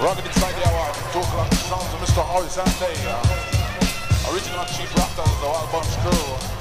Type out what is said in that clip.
Rugged inside the hour, 2 o'clock, sounds of Mr. Horizonte. Original Chief Raptors, the Wild Bunch crew.